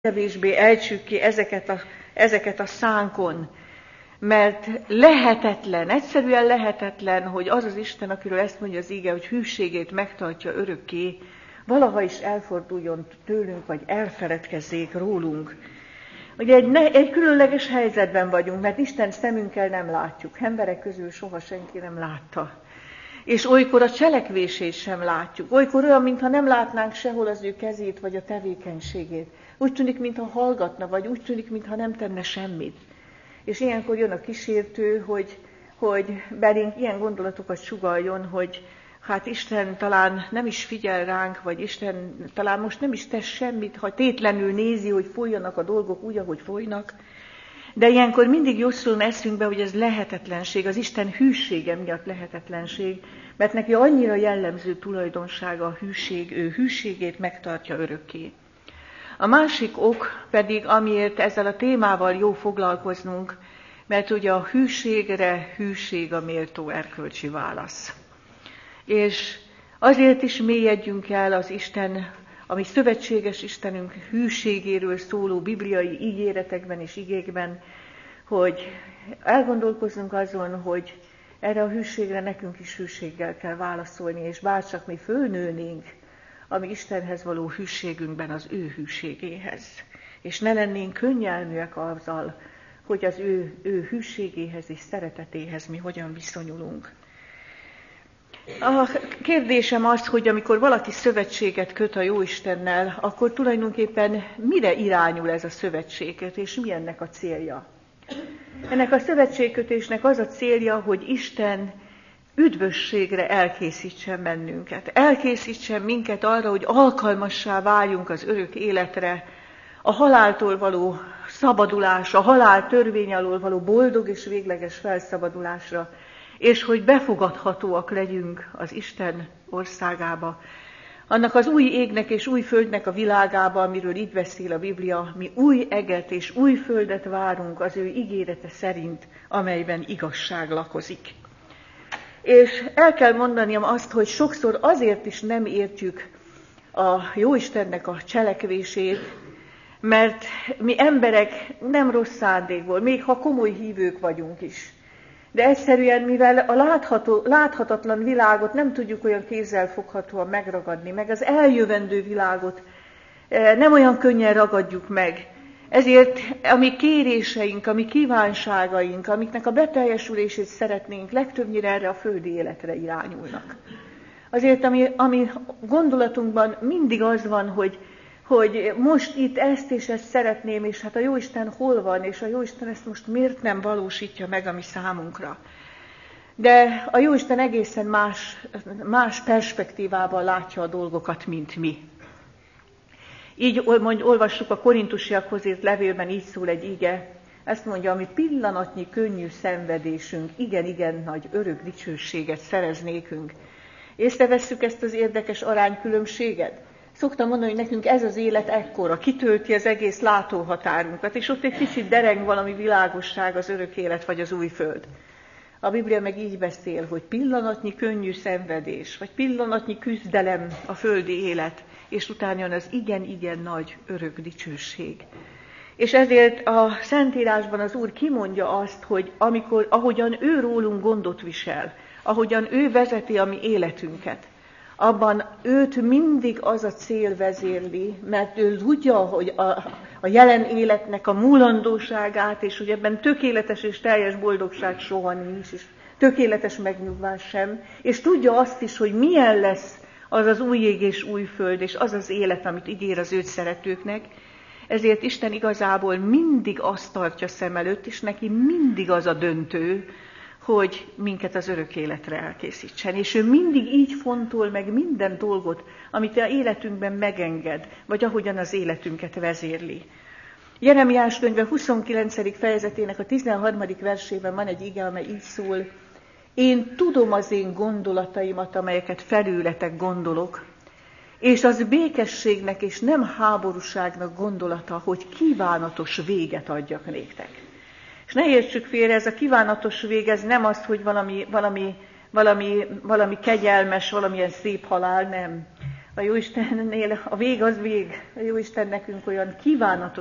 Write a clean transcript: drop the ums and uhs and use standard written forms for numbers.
kevésbé ejtsük ki ezeket a szánkon, mert lehetetlen, egyszerűen lehetetlen, hogy az az Isten, akiről ezt mondja az íge, hogy hűségét megtartja örökké, valaha is elforduljon tőlünk, vagy elfeledkezzék rólunk. Ugye egy különleges helyzetben vagyunk, mert Isten szemünkkel nem látjuk, emberek közül soha senki nem látta. És olykor a cselekvését sem látjuk. Olykor olyan, mintha nem látnánk sehol az ő kezét, vagy a tevékenységét. Úgy tűnik, mintha hallgatna, vagy úgy tűnik, mintha nem tenne semmit. És ilyenkor jön a kísértő, hogy belénk ilyen gondolatokat sugalljon, hogy hát Isten talán nem is figyel ránk, vagy Isten talán most nem is tesz semmit, ha tétlenül nézi, hogy folyjanak a dolgok úgy, ahogy folynak. De ilyenkor mindig jusson eszünkbe, hogy ez lehetetlenség, az Isten hűsége miatt lehetetlenség, mert neki annyira jellemző tulajdonsága a hűség, ő hűségét megtartja örökké. A másik ok pedig, amiért ezzel a témával jó foglalkoznunk, mert ugye a hűségre hűség a méltó erkölcsi válasz. És azért is mélyedjünk el az Isten, ami szövetséges Istenünk hűségéről szóló bibliai ígéretekben és igékben, hogy elgondolkozzunk azon, hogy erre a hűségre nekünk is hűséggel kell válaszolni, és bárcsak mi fölnőnénk a mi Istenhez való hűségünkben az ő hűségéhez. És ne lennénk könnyelműek azzal, hogy az ő hűségéhez és szeretetéhez mi hogyan viszonyulunk. A kérdésem az, hogy amikor valaki szövetséget köt a Jóistennel, akkor tulajdonképpen mire irányul ez a szövetségkötés, és mi ennek a célja? Ennek a szövetségkötésnek az a célja, hogy Isten üdvösségre elkészítsen bennünket. Elkészítsen minket arra, hogy alkalmassá váljunk az örök életre, a haláltól való szabadulásra, a halál törvény alól való boldog és végleges felszabadulásra, és hogy befogadhatóak legyünk az Isten országába. Annak az új égnek és új földnek a világába, amiről így beszél a Biblia, mi új eget és új földet várunk az ő ígérete szerint, amelyben igazság lakozik. És el kell mondanom azt, hogy sokszor azért is nem értjük a Jóistennek a cselekvését, mert mi emberek nem rossz szándékból, még ha komoly hívők vagyunk is. De egyszerűen, mivel a láthatatlan világot nem tudjuk olyan kézzelfoghatóan megragadni, meg az eljövendő világot nem olyan könnyen ragadjuk meg, ezért a mi kéréseink, a mi kívánságaink, amiknek a beteljesülését szeretnénk, legtöbbnyire erre a földi életre irányulnak. Azért, ami gondolatunkban mindig az van, hogy most itt ezt és ezt szeretném, és hát a Jóisten hol van, és a Jóisten ezt most miért nem valósítja meg a mi számunkra. De a Jóisten egészen más perspektívában látja a dolgokat, mint mi. Így olvassuk a Korintusiakhoz írt levélben, így szól egy ige, ezt mondja, ami pillanatnyi könnyű szenvedésünk, igen nagy örök dicsőséget szerez nékünk. Észrevesszük ezt az érdekes aránykülönbséget? Szoktam mondani, hogy nekünk ez az élet ekkora, kitölti az egész látóhatárunkat, és ott egy kicsit dereng valami világosság, az örök élet vagy az új föld. A Biblia meg így beszél, hogy pillanatnyi könnyű szenvedés, vagy pillanatnyi küzdelem a földi élet, és utána jön az igen nagy örök dicsőség. És ezért a Szentírásban az Úr kimondja azt, hogy ahogyan ő rólunk gondot visel, ahogyan ő vezeti a mi életünket, abban őt mindig az a cél vezérli, mert ő tudja, hogy a jelen életnek a múlandóságát, és hogy ebben tökéletes és teljes boldogság soha nincs, és tökéletes megnyugvás sem, és tudja azt is, hogy milyen lesz az az új ég és új föld, és az az élet, amit ígér az őt szeretőknek. Ezért Isten igazából mindig azt tartja szem előtt, és neki mindig az a döntő, hogy minket az örök életre elkészítsen. És ő mindig így fontol meg minden dolgot, amit a életünkben megenged, vagy ahogyan az életünket vezérli. Jeremiás könyve 29. fejezetének a 13. versében van egy ige, amely így szól: én tudom az én gondolataimat, amelyeket felőletek gondolok, és az békességnek és nem háborúságnak gondolata, hogy kívánatos véget adjak néktek. És ne értsük félre, ez a kívánatos vég, ez nem az, hogy valami kegyelmes, valamilyen szép halál, nem. A Jóistennél a vég az vég. A Jóisten nekünk olyan kívánatos